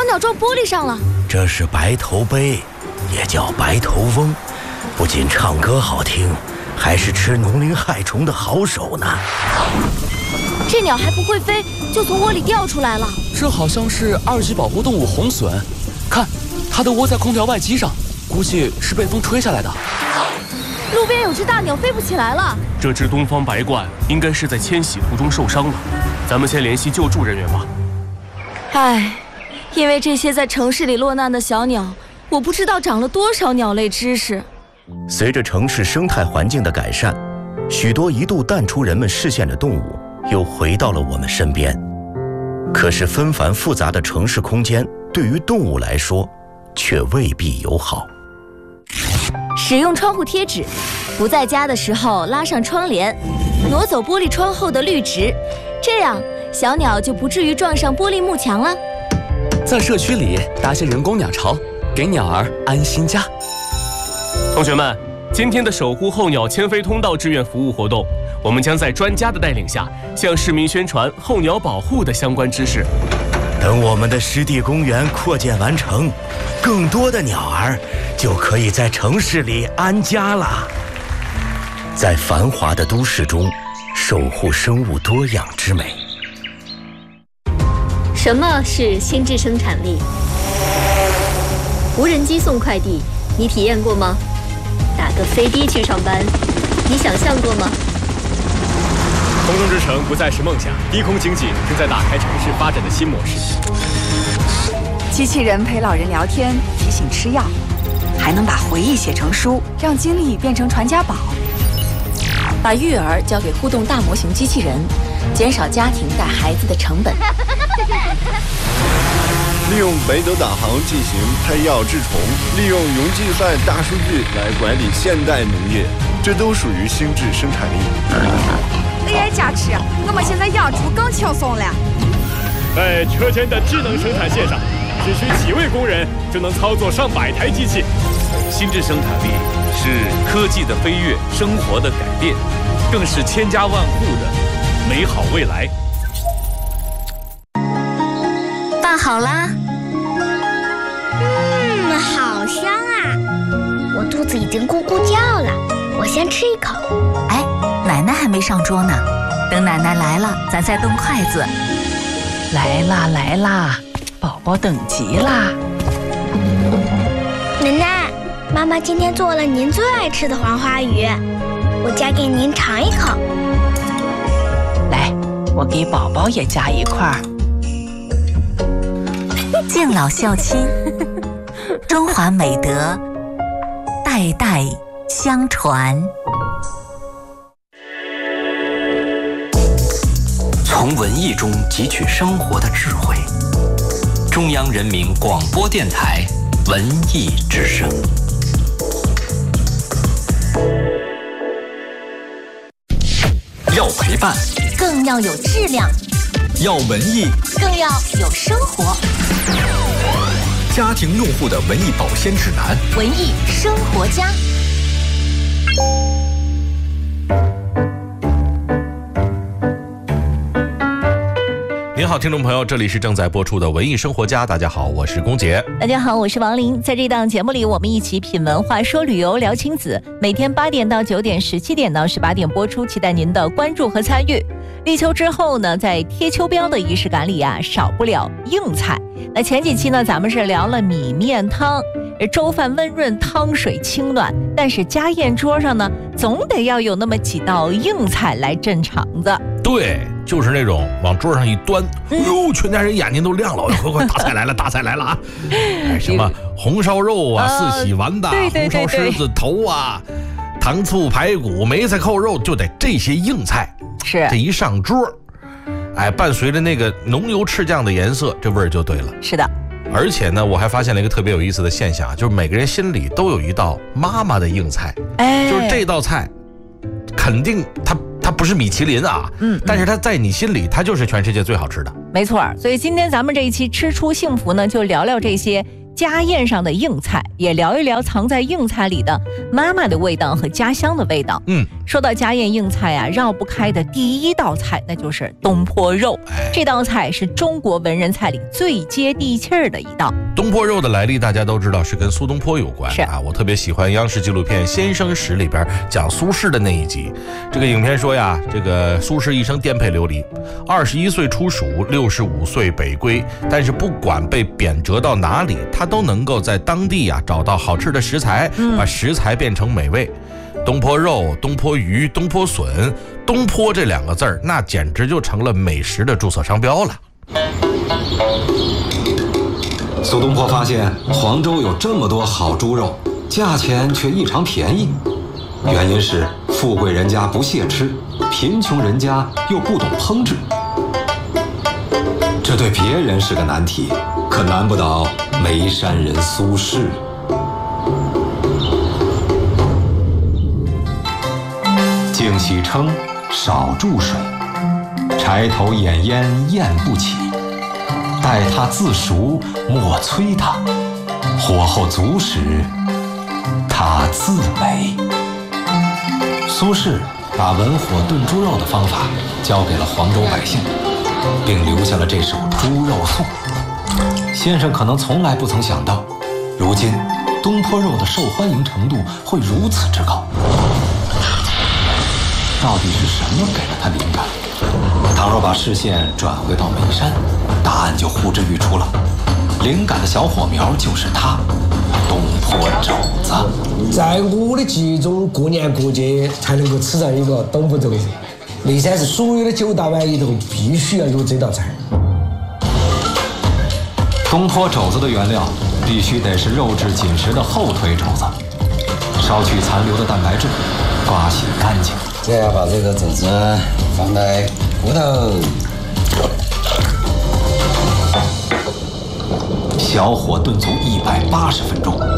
小鸟撞玻璃上了。 这是白头鹎，也叫白头翁，不仅唱歌好听，还是吃农林害虫的好手呢。 这鸟还不会飞，就从窝里掉出来了。 这好像是2级保护动物红隼，看，它都窝在空调外机上，估计是被风吹下来的。 路边有只大鸟飞不起来了。 这只东方白鹳应该是在迁徙途中受伤了，咱们先联系救助人员吧。 唉，因为这些在城市里落难的小鸟，我不知道长了多少鸟类知识。 随着城市生态环境的改善，许多一度淡出人们视线的动物又回到了我们身边。可是纷繁复杂的城市空间对于动物来说却未必友好。 使用窗户贴纸，不在家的时候拉上窗帘，挪走玻璃窗后的绿植，这样小鸟就不至于撞上玻璃幕墙了。 在社区里搭些人工鸟巢，给鸟儿安心家。 同学们，今天的守护候鸟迁飞通道志愿服务活动，我们将在专家的带领下，向市民宣传候鸟保护的相关知识。 等我们的湿地公园扩建完成，更多的鸟儿就可以在城市里安家了。在繁华的都市中，守护生物多样之美。 什么是心智生产力？无人机送快递，你体验过吗？打个飞的去上班，你想象过吗？ 空中之城不再是梦想，低空经济正在打开城市发展的新模式。 机器人陪老人聊天，提醒吃药，还能把回忆写成书，让经历变成传家宝。 把育儿交给互动大模型机器人，减少家庭带孩子的成本。 利用北斗导航进行拆药治虫，利用云计算大数据来管理现代农业，这都属于心智生产力。 AI 加持，我们现在养猪更轻松了。 在车间的智能生产线上，只需几位工人就能操作上百台机器。 心智生产力是科技的飞跃，生活的改变，更是千家万户的美好未来。 拌好啦。 好香啊！我肚子已经咕咕叫了，我先吃一口。 哎，奶奶还没上桌呢，等奶奶来了，咱再动筷子。 来啦来啦，宝宝等急啦！ 奶奶，妈妈今天做了您最爱吃的黄花鱼，我夹给您尝一口。 来，我给宝宝也夹一块。 敬老孝亲，中华美德代代相传。 从文艺中汲取生活的智慧。中央人民广播电台文艺之声。 要陪伴， 更要有质量； 要文艺， 更要有生活。 家庭用户的文艺保鲜指南， 文艺生活家。 您好，听众朋友，这里是正在播出的文艺生活家。大家好，我是龚杰。 大家好，我是王琳。在这档节目里，我们一起品文化、说旅游、聊亲子。每天8点到9点，17点到18点播出，期待您的关注和参与。立秋之后呢，在贴秋膘的仪式感里啊，少不了硬菜。那前几期呢，咱们是聊了米面汤，粥饭温润，汤水清暖。但是家宴桌上呢，总得要有那么几道硬菜来镇场子。 对，就是那种往桌上一端，哎呦，全家人眼睛都亮了，快，大菜来了，大菜来了啊！什么红烧肉啊，四喜丸子，红烧狮子头啊，糖醋排骨，梅菜扣肉，就得这些硬菜。 是， 这一上桌，哎，伴随着那个浓油赤酱的颜色，这味儿就对了。 是的。 而且呢，我还发现了一个特别有意思的现象，就是每个人心里都有一道妈妈的硬菜，就是这道菜，肯定它不是米其林啊，但是它在你心里，它就是全世界最好吃的。 没错，所以今天咱们这一期吃出幸福呢，就聊聊这些家宴上的硬菜，也聊一聊藏在硬菜里的妈妈的味道和家乡的味道。说到家宴硬菜啊，绕不开的第一道菜那就是东坡肉。这道菜是中国文人菜里最接地气儿的一道。 东坡肉的来历大家都知道是跟苏东坡有关啊。我特别喜欢央视纪录片《先生史》里边讲苏轼的那一集。这个影片说呀，这个苏轼一生颠沛流离，21岁出蜀，65岁北归，但是不管被贬谪到哪里，他都能够在当地啊找到好吃的食材，把食材变成美味。东坡肉、东坡鱼、东坡笋，东坡这2个字儿，那简直就成了美食的注册商标了。 苏东坡发现黄州有这么多好猪肉，价钱却异常便宜，原因是富贵人家不屑吃，贫穷人家又不懂烹制。这对别人是个难题，可难不倒眉山人苏轼。净洗称，少注水，柴头掩烟焰不起，待它自熟，莫催它，火候足时，它自美。苏轼把文火炖猪肉的方法交给了黄州百姓，并留下了这首猪肉颂。先生可能从来不曾想到，如今东坡肉的受欢迎程度会如此之高。到底是什么给了他灵感？倘若把视线转回到眉山，答案就呼之欲出了。灵感的小火苗就是他，东坡肘子。 在我的记忆中，过年过节才能够吃上一个东坡肘子。眉山是所有的9大碗里头必须要有这道菜。 东坡肘子的原料必须得是肉质紧实的后腿肘子，烧去残留的蛋白质，刮洗干净。 这要把这个肘子放在骨头， 小火炖足180分钟，